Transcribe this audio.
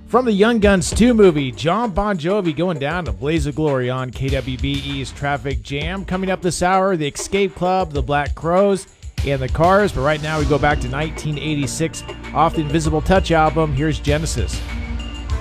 From the Young Guns 2 movie, John Bon Jovi going down to Blaze of Glory on KWBE's Traffic Jam. Coming up this hour, the Escape Club, the Black Crowes, and the Cars. But right now we go back to 1986 off the Invisible Touch album. Here's Genesis.